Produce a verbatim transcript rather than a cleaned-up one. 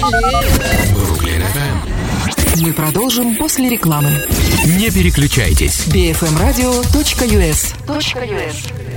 Бруклин эф эм. Мы продолжим после рекламы. Не переключайтесь. би эф эм радио точка ю эс.